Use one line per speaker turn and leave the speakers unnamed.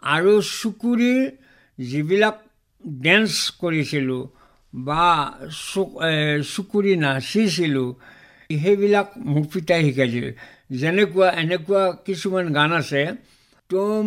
আৰু চুকুৰিৰ যিবিলাক ডেন্স কৰিছিলোঁ বা চুকুৰি নাচিছিলোঁ সেইবিলাক মোক পিতাই শিকাইছিল। এনেকুৱা কিছুমান গান আছে,